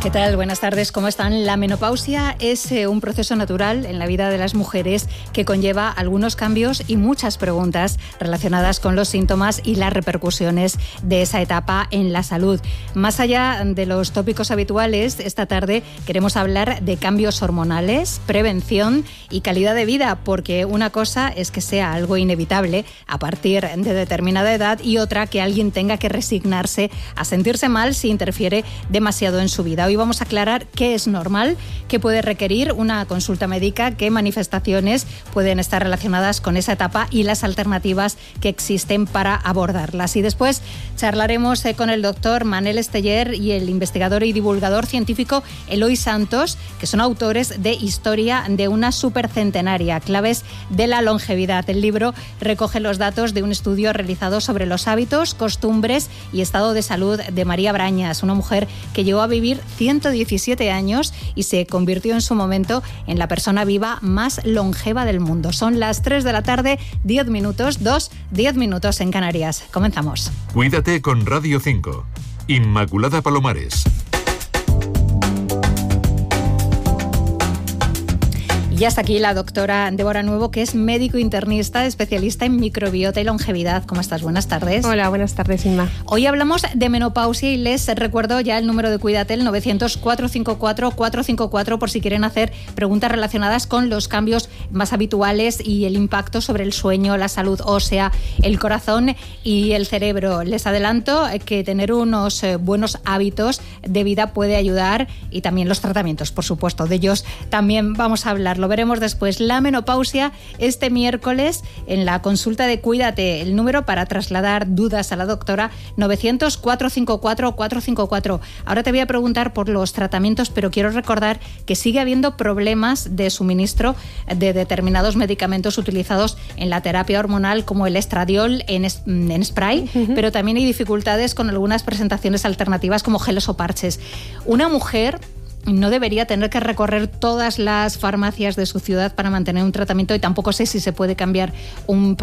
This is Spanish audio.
¿Qué tal? Buenas tardes, ¿cómo están? La menopausia es un proceso natural en la vida de las mujeres que conlleva algunos cambios y muchas preguntas relacionadas con los síntomas y las repercusiones de esa etapa en la salud. Más allá de los tópicos habituales, esta tarde queremos hablar de cambios hormonales, prevención y calidad de vida, porque una cosa es que sea algo inevitable a partir de determinada edad y otra que alguien tenga que resignarse a sentirse mal si interfiere demasiado en su vida. Hoy vamos a aclarar qué es normal, qué puede requerir una consulta médica, qué manifestaciones pueden estar relacionadas con esa etapa y las alternativas que existen para abordarlas. Y después charlaremos con el doctor Manel Esteller y el investigador y divulgador científico Eloy Santos, que son autores de Historia de una supercentenaria, claves de la longevidad. El libro recoge los datos de un estudio realizado sobre los hábitos, costumbres y estado de salud de María Brañas, una mujer que llegó a vivir 117 años y se convirtió en su momento en la persona viva más longeva del mundo. Son las 3 de la tarde, 10 minutos en Canarias. Comenzamos. Cuídate con Radio 5. Inmaculada Palomares. Y hasta aquí la doctora Débora Nuevo, que es médico internista, especialista en microbiota y longevidad. ¿Cómo estás? Buenas tardes. Hola, buenas tardes, Inma. Hoy hablamos de menopausia y les recuerdo ya el número de Cuídate, el 900-454-454, por si quieren hacer preguntas relacionadas con los cambios más habituales y el impacto sobre el sueño, la salud ósea, el corazón y el cerebro. Les adelanto que tener unos buenos hábitos de vida puede ayudar, y también los tratamientos, por supuesto. De ellos también vamos a hablar. Lo veremos después. La menopausia este miércoles en la consulta de Cuídate. El número para trasladar dudas a la doctora, 900-454-454. Ahora te voy a preguntar por los tratamientos, pero quiero recordar que sigue habiendo problemas de suministro de determinados medicamentos utilizados en la terapia hormonal, como el estradiol en spray, pero también hay dificultades con algunas presentaciones alternativas como geles o parches. Una mujer no debería tener que recorrer todas las farmacias de su ciudad para mantener un tratamiento, y tampoco sé si se puede cambiar un